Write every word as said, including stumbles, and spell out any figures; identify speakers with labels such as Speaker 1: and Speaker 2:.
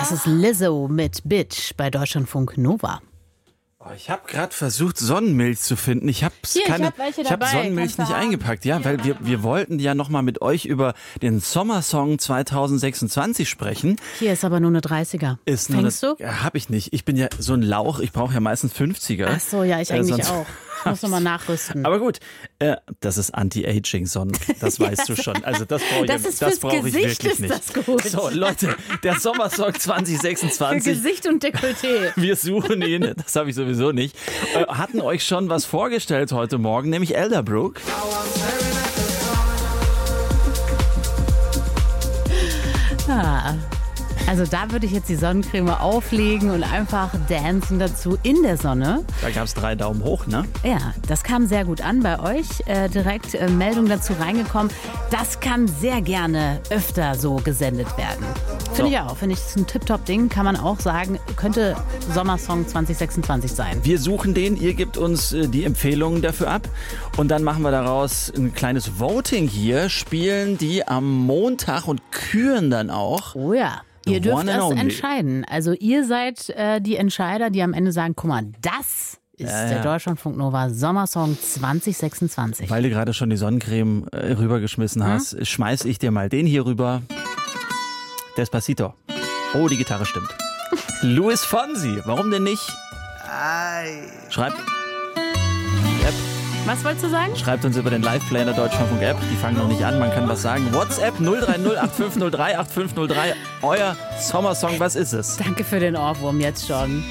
Speaker 1: Das ist Lizzo mit Bitch bei Deutschlandfunk Nova.
Speaker 2: Ich habe gerade versucht, Sonnenmilch zu finden. Ich habe keine,
Speaker 1: ich hab welche
Speaker 2: ich habe
Speaker 1: dabei.
Speaker 2: Sonnenmilch
Speaker 1: Kannst du
Speaker 2: nicht
Speaker 1: haben.
Speaker 2: eingepackt, ja, weil wir wir wollten ja noch mal mit euch über den Sommersong zwanzig sechsundzwanzig sprechen.
Speaker 1: Hier ist aber nur eine dreißiger.
Speaker 2: Ist nur
Speaker 1: Fängst
Speaker 2: eine,
Speaker 1: du?
Speaker 2: Ja, hab ich nicht. Ich bin ja so ein Lauch. Ich brauche ja meistens fünfziger.
Speaker 1: Ach so, ja, ich
Speaker 2: Äh,
Speaker 1: eigentlich
Speaker 2: sonst-
Speaker 1: auch. Ich muss nochmal nachrüsten.
Speaker 2: Aber gut, äh, das ist Anti-Aging-Sonne. Das weißt du schon. Also das brauche ich,
Speaker 1: Das ist
Speaker 2: das
Speaker 1: fürs
Speaker 2: brauche ich
Speaker 1: Gesicht
Speaker 2: wirklich
Speaker 1: ist
Speaker 2: nicht.
Speaker 1: das gut.
Speaker 2: So, Leute, der Sommersong zwanzig
Speaker 1: Für
Speaker 2: sechsundzwanzig.
Speaker 1: Gesicht und Dekolleté.
Speaker 2: Wir suchen ihn, das habe ich sowieso nicht. Äh, hatten euch schon was vorgestellt heute Morgen, nämlich Elderbrook.
Speaker 1: Ah. Also da würde ich jetzt die Sonnencreme auflegen und einfach dancen dazu in der Sonne.
Speaker 2: Da gab es drei Daumen hoch, ne?
Speaker 1: Ja, das kam sehr gut an bei euch. Äh, direkt äh, Meldung dazu reingekommen. Das kann sehr gerne öfter so gesendet werden. Finde
Speaker 2: So.
Speaker 1: ich auch. Finde ich, ist ein Tip-Top-Ding. Kann man auch sagen, könnte Sommersong zwanzig sechsundzwanzig sein.
Speaker 2: Wir suchen den, ihr gebt uns äh, die Empfehlungen dafür ab und dann machen wir daraus ein kleines Voting hier, spielen die am Montag und küren dann auch.
Speaker 1: Oh ja.
Speaker 2: The
Speaker 1: Ihr dürft
Speaker 2: one and
Speaker 1: das
Speaker 2: only.
Speaker 1: entscheiden. Also ihr seid äh, die Entscheider, die am Ende sagen, guck mal, das ist
Speaker 2: Ja,
Speaker 1: der
Speaker 2: ja.
Speaker 1: Deutschlandfunk Nova Sommersong zwanzig sechsundzwanzig.
Speaker 2: Weil du gerade schon die Sonnencreme äh, rübergeschmissen hast, schmeiß ich dir mal den hier rüber. Despacito. Oh, die Gitarre stimmt. Luis Fonsi, warum denn nicht? Schreibt, App,
Speaker 1: Was wolltest du sagen?
Speaker 2: schreibt uns über den Live-Player der Deutschlandfunk App. Die fangen noch nicht an, man kann was sagen. WhatsApp null drei null acht fünf null drei acht fünf null drei. Euer Sommersong, was ist es?
Speaker 1: Danke für den Ohrwurm jetzt schon.